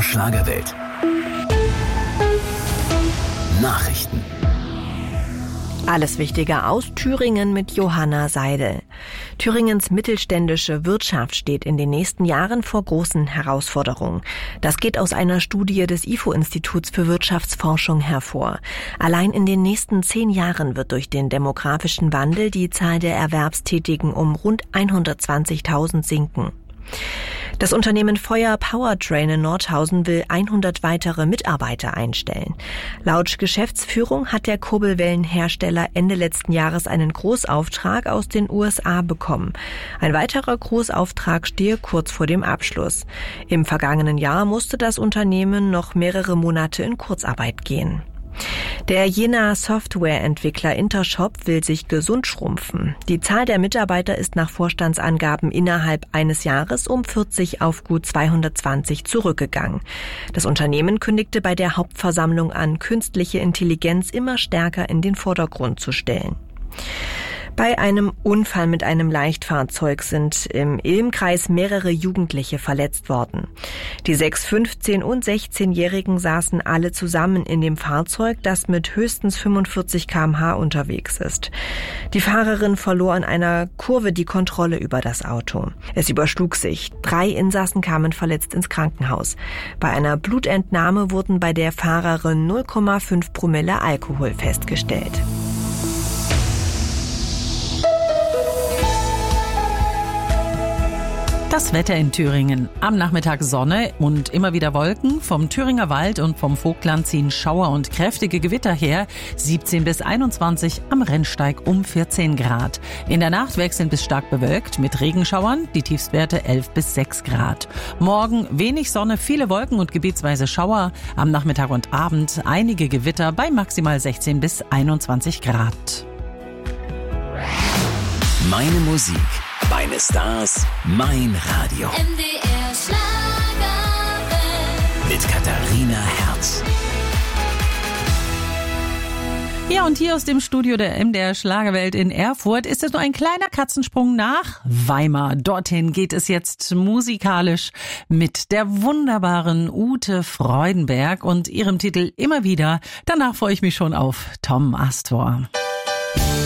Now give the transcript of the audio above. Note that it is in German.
Schlagerwelt. Nachrichten. Alles Wichtige aus Thüringen mit Johanna Seidel. Thüringens mittelständische Wirtschaft steht in den nächsten Jahren vor großen Herausforderungen. Das geht aus einer Studie des IFO-Instituts für Wirtschaftsforschung hervor. Allein in den nächsten 10 Jahren wird durch den demografischen Wandel die Zahl der Erwerbstätigen um rund 120.000 sinken. Das Unternehmen Feuer Powertrain in Nordhausen will 100 weitere Mitarbeiter einstellen. Laut Geschäftsführung hat der Kurbelwellenhersteller Ende letzten Jahres einen Großauftrag aus den USA bekommen. Ein weiterer Großauftrag stehe kurz vor dem Abschluss. Im vergangenen Jahr musste das Unternehmen noch mehrere Monate in Kurzarbeit gehen. Der Jenaer Softwareentwickler Intershop will sich gesund schrumpfen. Die Zahl der Mitarbeiter ist nach Vorstandsangaben innerhalb eines Jahres um 40 auf gut 220 zurückgegangen. Das Unternehmen kündigte bei der Hauptversammlung an, künstliche Intelligenz immer stärker in den Vordergrund zu stellen. Bei einem Unfall mit einem Leichtfahrzeug sind im Ilmkreis mehrere Jugendliche verletzt worden. Die 6-, 15- und 16-Jährigen saßen alle zusammen in dem Fahrzeug, das mit höchstens 45 km/h unterwegs ist. Die Fahrerin verlor in einer Kurve die Kontrolle über das Auto. Es überschlug sich. 3 Insassen kamen verletzt ins Krankenhaus. Bei einer Blutentnahme wurden bei der Fahrerin 0,5 Promille Alkohol festgestellt. Das Wetter in Thüringen. Am Nachmittag Sonne und immer wieder Wolken. Vom Thüringer Wald und vom Vogtland ziehen Schauer und kräftige Gewitter her. 17 bis 21, am Rennsteig um 14 Grad. In der Nacht wechselnd bis stark bewölkt mit Regenschauern. Die Tiefstwerte 11 bis 6 Grad. Morgen wenig Sonne, viele Wolken und gebietsweise Schauer. Am Nachmittag und Abend einige Gewitter bei maximal 16 bis 21 Grad. Meine Musik, meine Stars, mein Radio. MDR Schlagerwelt. Mit Katharina Herz. Ja, und hier aus dem Studio der MDR Schlagerwelt in Erfurt ist es nur ein kleiner Katzensprung nach Weimar. Dorthin geht es jetzt musikalisch mit der wunderbaren Ute Freudenberg und ihrem Titel Immer wieder. Danach freue ich mich schon auf Tom Astor.